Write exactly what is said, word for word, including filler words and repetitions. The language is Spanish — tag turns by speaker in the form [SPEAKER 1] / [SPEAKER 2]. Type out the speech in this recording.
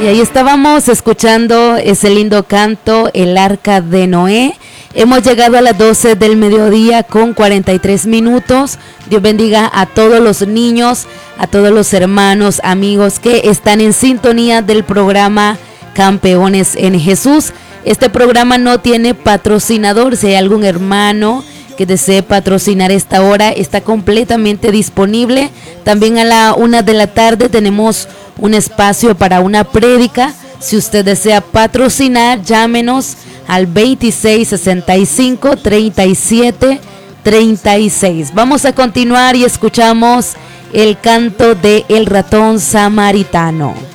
[SPEAKER 1] Y ahí estábamos escuchando ese lindo canto, El Arca de Noé. Hemos llegado a las doce del mediodía con cuarenta y tres minutos. Dios bendiga a todos los niños, a todos los hermanos, amigos que están en sintonía del programa Campeones en Jesús. Este programa no tiene patrocinador. Si hay algún hermano que desee patrocinar esta hora, está completamente disponible. También a la una de la tarde tenemos un espacio para una prédica. Si usted desea patrocinar, llámenos al veintiséis sesenta y cinco treinta y siete treinta y seis. Vamos a continuar y escuchamos el canto de El Ratón Samaritano.